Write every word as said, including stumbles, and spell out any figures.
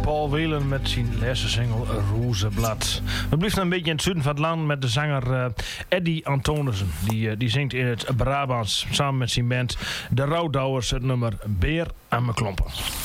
Paul Welen met zijn laatste single Rozeblad. We blijven een beetje in het zuiden van het land met de zanger uh, Eddy Antonissen. Die, uh, die zingt in het Brabants samen met zijn band De Rouwdouwers het nummer Beer aan mijn klompen.